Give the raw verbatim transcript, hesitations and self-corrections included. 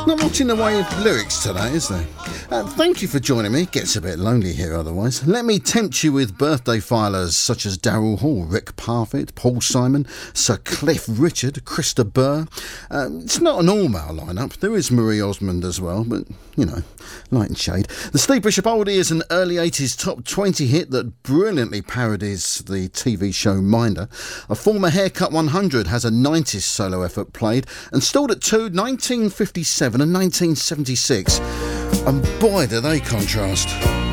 Not much in the way of lyrics today, is there? Uh, thank you for joining me. It gets a bit lonely here otherwise. Let me tempt you with birthday filers such as Daryl Hall, Rick Parfitt, Paul Simon, Sir Cliff Richard, Krista Burr. Uh, it's not an all-male lineup. There is Marie Osmond as well, but, you know, light and shade. The Steve Bishop Oldie is an early eighties top twenty hit that brilliantly parodies the T V show Minder. A former Haircut one hundred has a nineties solo effort played and stalled at two, nineteen fifty-seven and nineteen seventy-six. And boy, do they contrast.